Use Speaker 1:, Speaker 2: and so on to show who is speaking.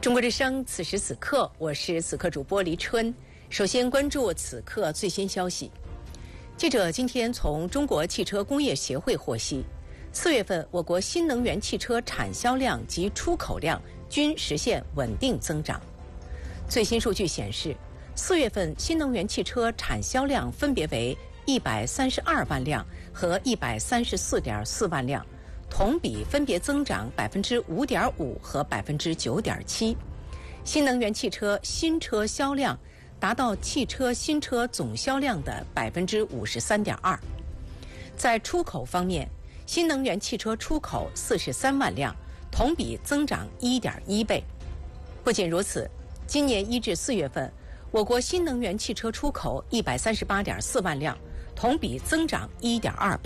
Speaker 1: 中国之声，此时此刻，我是此刻主播黎春。首先关注此刻最新消息。记者今天从中国汽车工业协会获悉，4月份我国新能源汽车产销量及出口量均实现稳定增长。最新数据显示，4月份新能源汽车产销量分别为132万辆和134.4万辆，同比分别增长5.5%和9.7%。新能源汽车新车销量达到汽车新车总销量的53.2%。在出口方面，新能源汽车出口43万辆，同比增长1.1倍。不仅如此，今年1至4月份，我国新能源汽车出口138.4万辆，同比增长1.2倍。